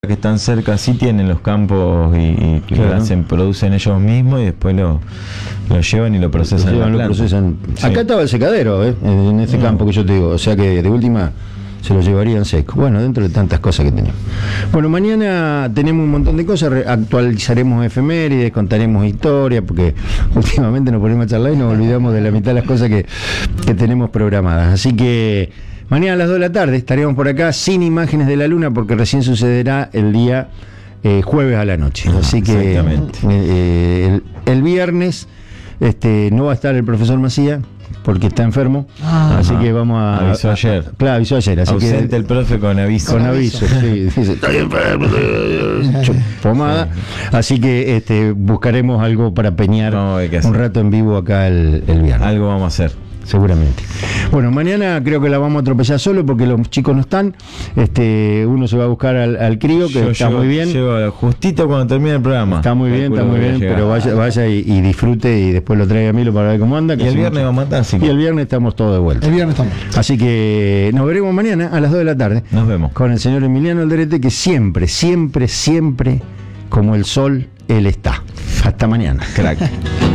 que están cerca sí tienen los campos y Claro. producen ellos mismos y después lo llevan y lo procesan. Lo en la planta. procesan. Sí. Acá estaba el secadero, en ese campo que yo te digo. O sea que de última se lo llevarían seco. Bueno, dentro de tantas cosas que tenemos. Bueno, mañana tenemos un montón de cosas. Actualizaremos efemérides, contaremos historias, porque últimamente nos ponemos a charlar y nos olvidamos de la mitad de las cosas que tenemos programadas. Así que mañana a las 2 de la tarde estaremos por acá sin imágenes de la luna, porque recién sucederá el día jueves a la noche. Así que el viernes no va a estar el profesor Macía porque está enfermo, así que vamos a... Avisó ayer. Claro, avisó ayer. Así Ausente que, el profe con aviso. con aviso, sí. Dice, estoy enfermo, pomada. Sí. Así que buscaremos algo para peñar un rato en vivo acá el viernes. Algo vamos a hacer. Seguramente. Bueno, mañana creo que la vamos a atropellar solo porque los chicos no están. Uno se va a buscar al crío, que está muy bien. Llego justito cuando termine el programa. Está muy bien, pero vaya y disfrute y después lo traiga a Milo para ver cómo anda. Y el viernes vamos a matar, sí. Y el viernes estamos todos de vuelta. El viernes estamos. Así que nos veremos mañana a las 2 de la tarde. Nos vemos. Con el señor Emiliano Alderete, que siempre, siempre, siempre, como el sol, él está. Hasta mañana. Crack.